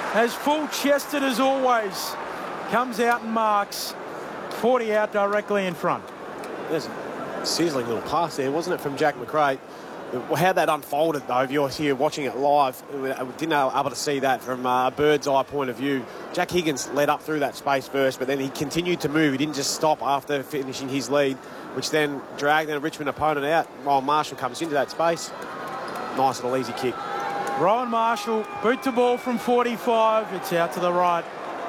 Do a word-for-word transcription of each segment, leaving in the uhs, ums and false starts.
as full-chested as always, comes out and marks. forty out directly in front. There's a sizzling little pass there, wasn't it, from Jack Macrae? How that unfolded, though, if you're here watching it live, we didn't know able to see that from a bird's eye point of view. Jack Higgins led up through that space first, but then he continued to move. He didn't just stop after finishing his lead, which then dragged a Richmond opponent out while Marshall comes into that space. Nice little easy kick. Rowan Marshall, boot to ball from forty-five. It's out to the right.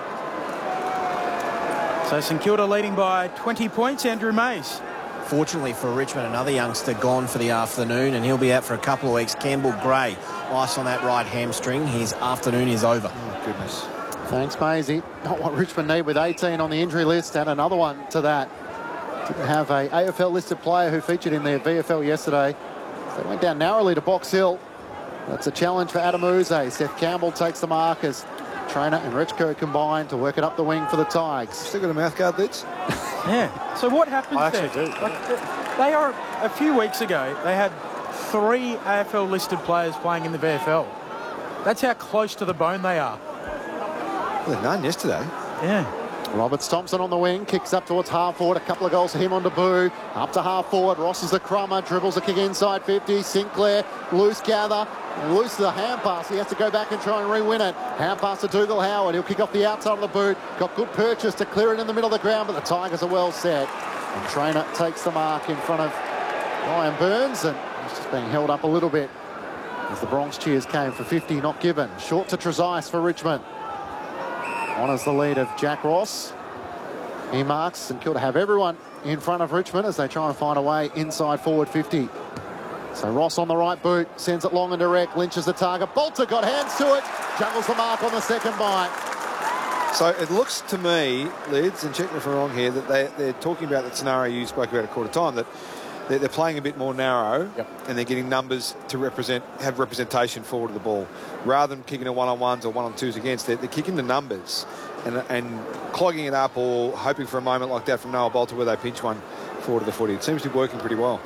So St Kilda leading by twenty points. Andrew Mays. Fortunately for Richmond, another youngster gone for the afternoon, and he'll be out for a couple of weeks. Campbell Gray, ice on that right hamstring. His afternoon is over. Oh, goodness. Thanks, Maisie. Not what Richmond need with eighteen on the injury list, and another one to that. Didn't have a A F L-listed player who featured in their V F L yesterday. They went down narrowly to Box Hill. That's a challenge for Adam Uze. Seth Campbell takes the mark as Trainer and Richco combine to work it up the wing for the Tigers. Still got a mouthguard, Lids? Yeah. So what happens I there? actually do. Like, they are, a few weeks ago, they had three A F L-listed players playing in the V F L. That's how close to the bone they are. Well, none yesterday. Yeah. Roberts Thompson on the wing, kicks up towards half forward. A couple of goals for him on debut. Up to half forward. Ross is the crummer, dribbles a kick inside fifty. Sinclair, loose gather. Loose to the hand pass. He has to go back and try and re-win it. Hand pass to Dougal Howard. He'll kick off the outside of the boot. Got good purchase to clear it in the middle of the ground, but the Tigers are well set. And Trainer takes the mark in front of Ryan Burns, and he's just being held up a little bit as the Bronx cheers came for fifty, not given. Short to Trezise for Richmond. Honours the lead of Jack Ross. He marks St Kilda have everyone in front of Richmond as they try and find a way inside forward fifty. So Ross on the right boot, sends it long and direct, lynches the target. Bolter got hands to it, juggles the mark on the second bite. So it looks to me, Lids, and check me if I'm wrong here, that they, they're talking about that scenario you spoke about at quarter time, that they're, they're playing a bit more narrow, yep. and they're getting numbers to represent, have representation forward of the ball. Rather than kicking a one-on-ones or one-on-twos against, they're, they're kicking the numbers and, and clogging it up or hoping for a moment like that from Noah Bolter where they pinch one forward of the footy. It seems to be working pretty well.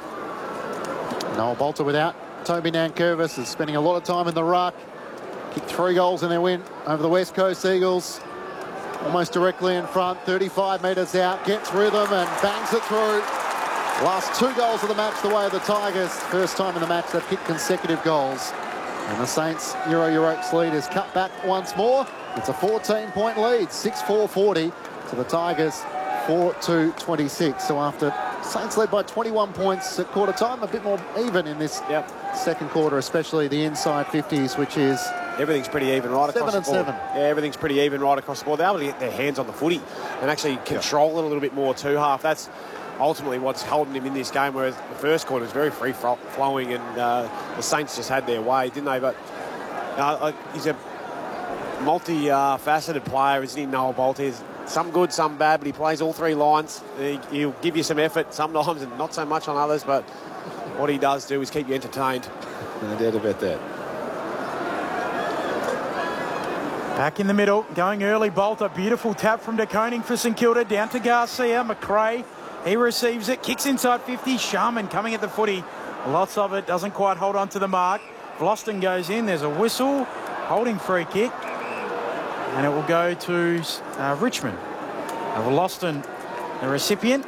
Noah Bolter without Toby Nankervis is spending a lot of time in the ruck. Kicked three goals in their win over the West Coast Eagles. Almost directly in front, thirty-five metres out, gets rhythm and bangs it through. Last two goals of the match the way of the Tigers. First time in the match they've kicked consecutive goals. And the Saints Euro Europe's lead is cut back once more. It's a fourteen point lead, six four forty to the Tigers, four two twenty-six. So after Saints led by twenty-one points at quarter time, a bit more even in this yep. second quarter, especially the inside fifties, which is everything's pretty even right across seven and the board. seven. Yeah, everything's pretty even right across the board. They're able to get their hands on the footy and actually control yep. it a little bit more too. Half that's ultimately what's holding him in this game, whereas the first quarter was very free flowing and uh, the Saints just had their way, didn't they? But uh, he's a multi-faceted uh, player, isn't he, Noah Bolter? He's some good, some bad, but he plays all three lines. He, he'll give you some effort sometimes and not so much on others, but what he does do is keep you entertained. No doubt about that. Back in the middle, going early, Bolter. Beautiful tap from De Koning for St Kilda. Down to Garcia. Macrae, he receives it. Kicks inside fifty. Sharman coming at the footy. Lots of it. Doesn't quite hold on to the mark. Vlosten goes in. There's a whistle. Holding free kick. And it will go to uh, Richmond. Uh, Vlosten, the recipient.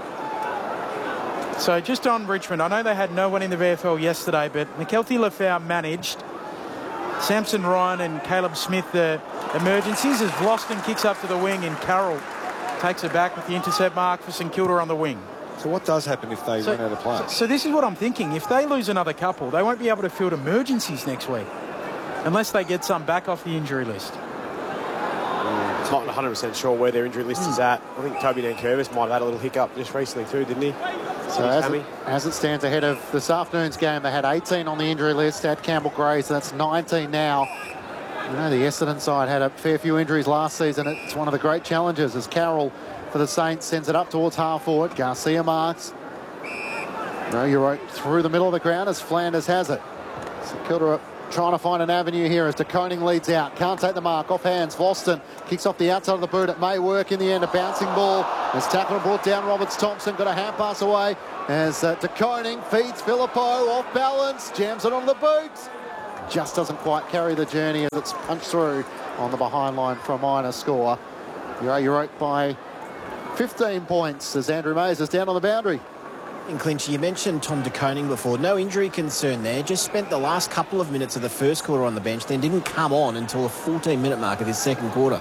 So just on Richmond, I know they had no one in the V F L yesterday, but McKelty Lafau managed. Samson Ryan and Caleb Smith, the emergencies, as Vlosten kicks up to the wing and Carroll takes it back with the intercept mark for St Kilda on the wing. So what does happen if they so, run out of players? So, so this is what I'm thinking. If they lose another couple, they won't be able to field emergencies next week unless they get some back off the injury list. It's not one hundred percent sure where their injury list mm. is at. I think Toby Nankervis might have had a little hiccup just recently too, didn't he? So as it, as it stands ahead of this afternoon's game, they had eighteen on the injury list at Campbell Gray, so that's nineteen now. You know, the Essendon side had a fair few injuries last season. It's one of the great challenges as Carroll for the Saints sends it up towards half forward. Garcia marks. No, you're right through the middle of the ground as Flanders has it. So Kilda trying to find an avenue here as De Koning leads out. Can't take the mark. Off hands. Vlosten kicks off the outside of the boot. It may work in the end. A bouncing ball. As tackle brought down. Roberts Thompson got a hand pass away as uh, De Koning feeds Filippo off balance. Jams it on the boot. just doesn't quite carry the journey as it's punched through on the behind line for a minor score. You're out by fifteen points as Andrew Mays is down on the boundary. And Clinchy, you mentioned Tom De Koning before. No injury concern there. Just spent the last couple of minutes of the first quarter on the bench, then didn't come on until the fourteen minute mark of this second quarter.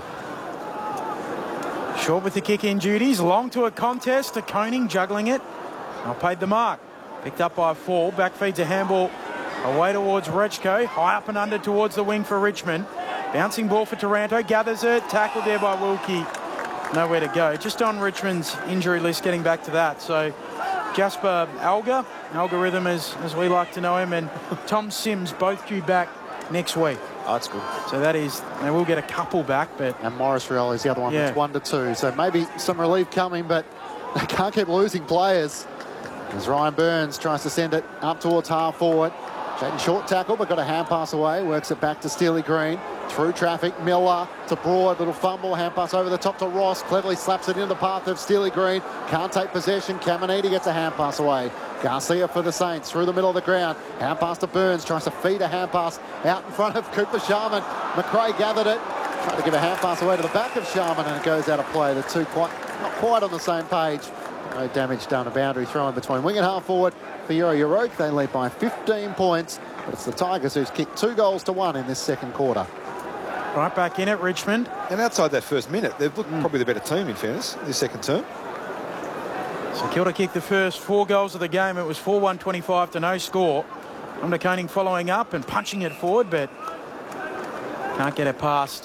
Short with the kick-in duties. Long to a contest. De Koning juggling it. Now paid the mark. Picked up by a fall. Back feeds a handball away towards Rechko. High up and under towards the wing for Richmond. Bouncing ball for Taranto. Gathers it. Tackled there by Wilkie. Nowhere to go. Just on Richmond's injury list, getting back to that. So Jasper Alga, Algorithm as, as we like to know him, and Tom Sims both due back next week. Oh, that's good. So that is, they will get a couple back, but... And Morris Riel is the other one yeah. that's one to two. So maybe some relief coming, but they can't keep losing players. As Ryan Burns tries to send it up towards half forward. Taking short tackle, but got a hand pass away. Works it back to Steely Green. Through traffic, Miller to Broad. Little fumble, hand pass over the top to Ross. Cleverly slaps it into the path of Steely Green. Can't take possession. Caminiti gets a hand pass away. Garcia for the Saints through the middle of the ground. Hand pass to Burns. Tries to feed a hand pass out in front of Cooper Sharman. McRae gathered it. Tried to give a hand pass away to the back of Sharman, and it goes out of play. The two quite not quite on the same page. No damage done. A boundary throw in between wing and half forward for Euro Europe. They lead by fifteen points, but it's the Tigers who's kicked two goals to one in this second quarter. Right back in at Richmond. And outside that first minute, they've looked mm. probably the better team, in fairness, this second term. So Kilda kicked the first four goals of the game. It was four one twenty-five to no score. Tom De Koning following up and punching it forward, but can't get it past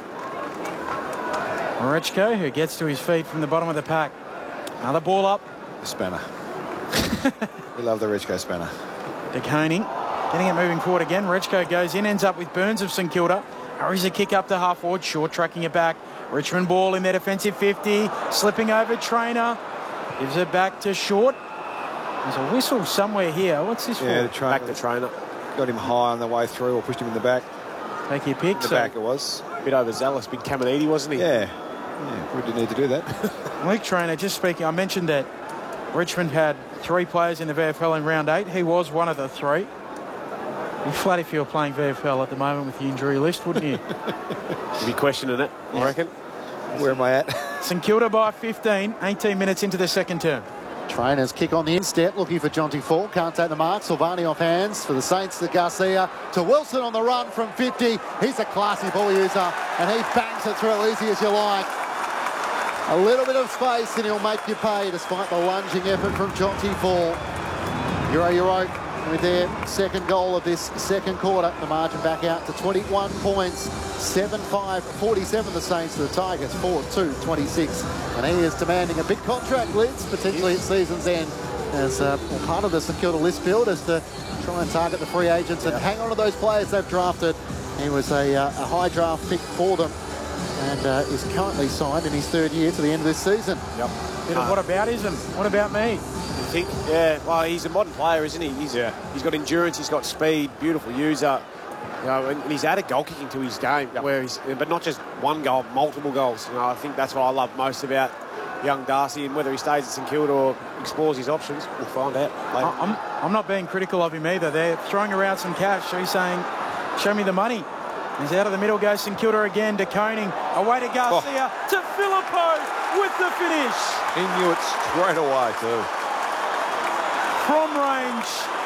Rechko, who gets to his feet from the bottom of the pack. Another ball up. The spanner. We love the Rechko spanner. De Koning getting it moving forward again. Rechko goes in, ends up with Burns of St Kilda. Hurries a kick up to half forward. Short tracking it back. Richmond ball in their defensive fifty. Slipping over Trainer. Gives it back to Short. There's a whistle somewhere here. What's this yeah, for? The Back to Trainer. Got him high on the way through or pushed him in the back. Take your pick. In the so back it was. A bit overzealous. Big Caminiti, wasn't he? Yeah. Yeah, we didn't need to do that. Luke Trainer, just speaking, I mentioned that Richmond had three players in the V F L in round eight. He was one of the three. You'd be flat if you were playing V F L at the moment with the injury list, wouldn't you? You'd be questioning it, I reckon. Where am I at? St Kilda by fifteen, eighteen minutes into the second term. Trainers kick on the instep, looking for Jonty Fall. Can't take the mark. Silvani off hands for the Saints to Garcia. To Wilson on the run from fifty. He's a classy ball user, and he bangs it through easy as you like. A little bit of space and he'll make you pay despite the lunging effort from Jonty Fall. Euro Euro with their second goal of this second quarter. The margin back out to twenty-one points. seven five forty-seven the Saints to the Tigers. four two twenty-six. And he is demanding a big contract, Lids, potentially at season's end. As uh, well, part of the St Kilda list build is to try and target the free agents and hang on to those players they've drafted. He was a, uh, a high draft pick for them, and uh, is currently signed in his third year to the end of this season. Yep. Bit of what aboutism? What about me? You think? Yeah, well, he's a modern player, isn't he? He's, yeah. He's got endurance, he's got speed, beautiful user. You know, and he's added goal kicking to his game, yep. where he's, but not just one goal, multiple goals. You know, I think that's what I love most about young Darcy, and whether he stays at St Kilda or explores his options, we'll find out later. I'm, I'm not being critical of him either. They're throwing around some cash. So he's saying, show me the money. He's out of the middle, goes St Kilda again. De Koning away to Garcia, oh. to Filippo with the finish. He knew it straight away too. From range.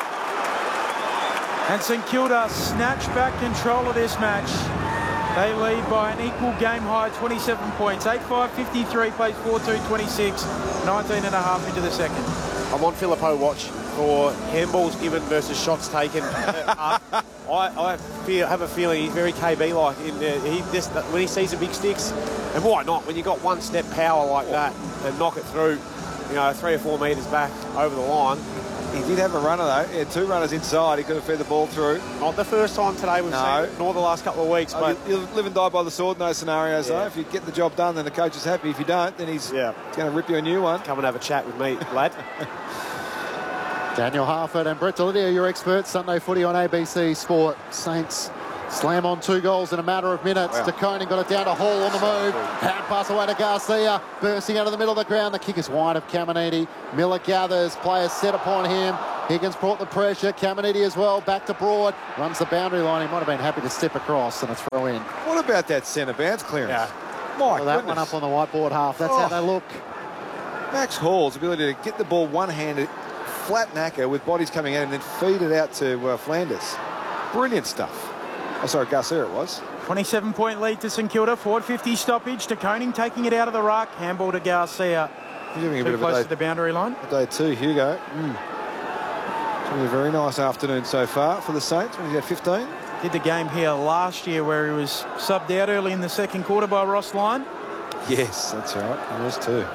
And St Kilda snatch back control of this match. They lead by an equal game high, twenty-seven points. eight five fifty-three, plays four two twenty-six, nineteen and a half into the second. I'm on Filippo watch for handballs given versus shots taken. uh, I, I feel, have a feeling he's very K B-like. In, uh, he just, when he sees the big sticks, and why not? When you've got one-step power like that and knock it through, you know, three or four metres back over the line. He did have a runner, though. He had two runners inside. He could have fed the ball through. Not the first time today we've no. seen it, nor the last couple of weeks. Oh, but you, you live and die by the sword in those scenarios, yeah. though. If you get the job done, then the coach is happy. If you don't, then he's yeah. going to rip you a new one. Come and have a chat with me, lad. Daniel Harford and Brett Delidio, your experts. Sunday footy on A B C Sport. Saints slam on two goals in a matter of minutes. Wow. De Koning got it down to Hall on the move. Hand pass away to Garcia. Bursting out of the middle of the ground. The kick is wide of Caminiti. Miller gathers. Players set upon him. Higgins brought the pressure. Caminiti as well, back to Broad. Runs the boundary line. He might have been happy to step across and a throw in. What about that centre bounce clearance? Yeah. My Well, that goodness. one up on the whiteboard half. That's Oh. how they look. Max Hall's ability to get the ball one-handed, flat knacker with bodies coming out and then feed it out to uh, Flanders. Brilliant stuff. Oh, sorry, Garcia it was. twenty-seven point lead to St Kilda. Forward fifty stoppage. De Koning taking it out of the ruck. Handball to Garcia. He's having a Too bit close of to a the day, boundary line. a day too, Hugo. Mm. It's been a very nice afternoon so far for the Saints. When he's had fifteen. Did the game here last year where he was subbed out early in the second quarter by Ross Lyon. Yes, that's right. He was too.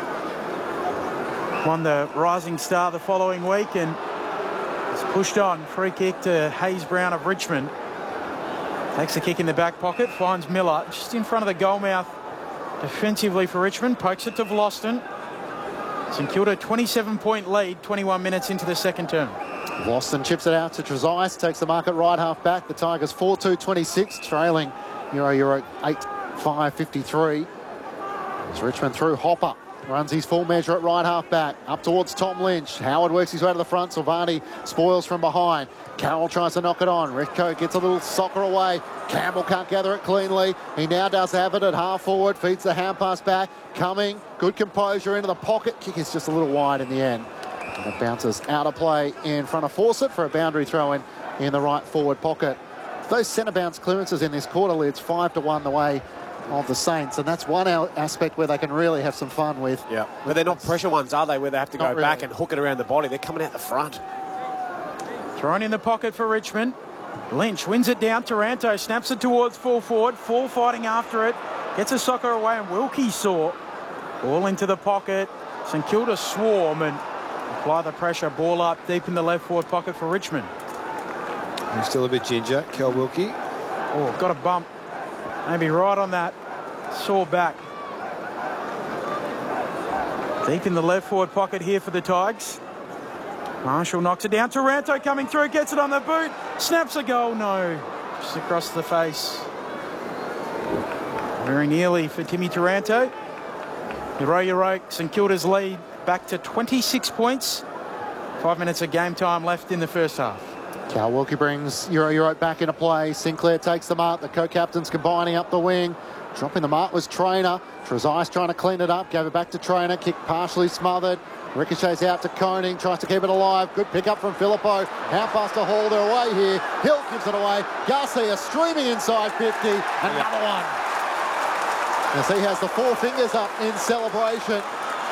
Won the Rising Star the following week and it's pushed on. Free kick to Hayes Brown of Richmond. Takes the kick in the back pocket. Finds Miller just in front of the goal mouth defensively for Richmond. Pokes it to Vlosten. St Kilda twenty-seven point lead, twenty-one minutes into the second term. Vlosten chips it out to Trezise, takes the mark at right half back. The Tigers four two twenty-six, trailing Euro Euro eight five fifty-three. It's Richmond through Hopper. Runs his full measure at right half back. Up towards Tom Lynch. Howard works his way to the front. Silvani spoils from behind. Carroll tries to knock it on. Rico gets a little soccer away. Campbell can't gather it cleanly. He now does have it at half forward. Feeds the hand pass back. Coming. Good composure into the pocket. Kick is just a little wide in the end. And it bounces out of play in front of Fawcett for a boundary throw in in the right forward pocket. Those centre bounce clearances in this quarter leads five to one the way of the Saints, and that's one aspect where they can really have some fun with. Yeah, but they're not pressure ones, are they, where they have to go Not really. back and hook it around the body? They're coming out the front. Thrown in the pocket for Richmond. Lynch wins it down. Taranto snaps it towards full forward. Full fighting after it. Gets a soccer away and Wilkie saw. Ball into the pocket. St Kilda swarm and apply the pressure. Ball up deep in the left forward pocket for Richmond. He's still a bit ginger, Kel Wilkie. Oh, got a bump. Maybe right on that. Saw back. Deep in the left forward pocket here for the Tigers. Marshall knocks it down. Taranto coming through, gets it on the boot. Snaps a goal. No. Just across the face. Very nearly for Timmy Taranto. Euro St Kilda's lead back to twenty-six points. Five minutes of game time left in the first half. Cal Wilkie brings Euro Euro back into play. Sinclair takes the mark. The co-captains combining up the wing. Dropping the mark was Trainer. Trezise trying to clean it up. Gave it back to Trainer. Kick partially smothered. Ricochets out to Koning. Tries to keep it alive. Good pick up from Filippo. Hand pass to Hall. They're away here. Hill gives it away. Garcia streaming inside fifty. Another one. As he has the four fingers up in celebration.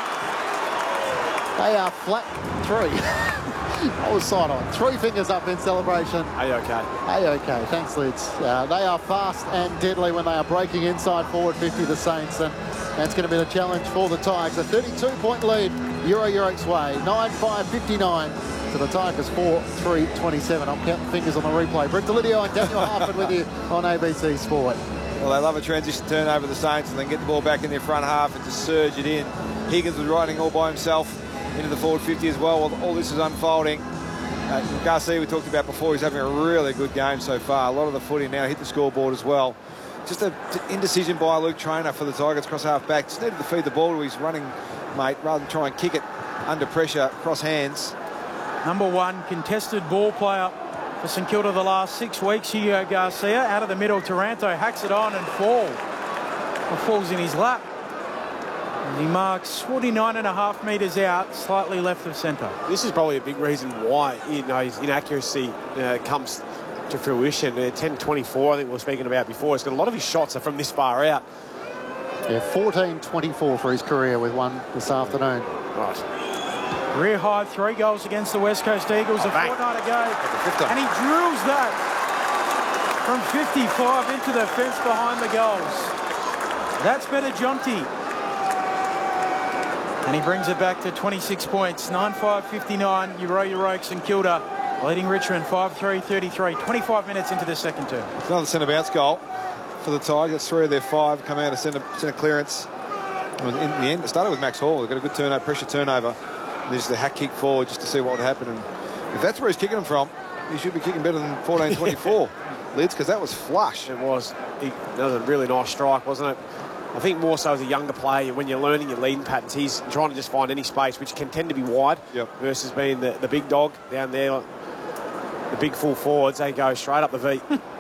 They are flat three. I was side on. Three fingers up in celebration. Are you okay? Hey, okay. Thanks, Lids. Uh, they are fast and deadly when they are breaking inside forward fifty, the Saints, and that's going to be the challenge for the Tigers. A thirty-two point lead, Euro Euro's way. nine five fifty-nine to the Tigers, four three twenty-seven. I'm counting fingers on the replay. Brett Delidio and Daniel Harford with you on A B C Sport. Well, they love a transition turnover, the Saints, and then get the ball back in their front half and just surge it in. Higgins was riding all by himself into the forward fifty as well while all this is unfolding. Uh, Garcia, we talked about before, he's having a really good game so far. A lot of the footy now hit the scoreboard as well. Just an indecision by Luke Trainer for the Tigers cross half back. Just needed to feed the ball to his running mate rather than try and kick it under pressure, cross hands. Number one contested ball player for St Kilda the last six weeks. Hugo Garcia out of the middle. Taranto hacks it on and falls. Or falls in his lap. And he marks forty-nine and a half metres out, slightly left of centre. This is probably a big reason why, you know, his inaccuracy uh, comes to fruition. Uh, ten twenty-four, I think we were speaking about before. It's got a lot of his shots are from this far out. Yeah, fourteen twenty-four for his career with one this afternoon. Right. Rear high, three goals against the West Coast Eagles. Oh, a bang. fortnight ago. And he drills that from fifty-five into the fence behind the goals. That's better Jonty. And he brings it back to twenty-six points. nine five fifty-nine. Euro Euro St Kilda leading Richmond five three thirty-three. twenty-five minutes into the second term. Another centre bounce goal for the Tigers. That's three of their five come out of centre, centre clearance. And in the end, it started with Max Hall. They've got a good turnover, pressure turnover. And there's the hack kick forward just to see what would happen. And if that's where he's kicking them from, he should be kicking better than fourteen twenty-four. Lids, because that was flush. It was. He, that was a really nice strike, wasn't it? I think more so as a younger player, when you're learning your leading patterns, he's trying to just find any space, which can tend to be wide, yep. versus being the, the big dog down there. The big full forwards, they go straight up the V.